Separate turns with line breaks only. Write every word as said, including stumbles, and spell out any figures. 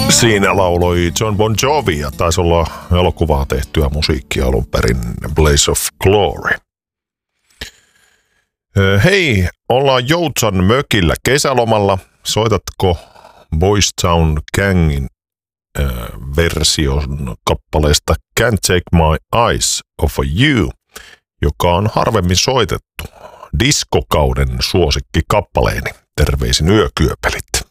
Siinä lauloi John Bon Jovi ja taisi olla elokuvaa tehtyä musiikkia alun perin Blaze of Glory. Hei, ollaan Joutsan mökillä kesälomalla. Soitatko Boys Town Gangin äh, version kappaleesta Can't Take My Eyes Off of You, joka on harvemmin soitettu diskokauden suosikkikappaleeni. Terveisin Yökyöpelit.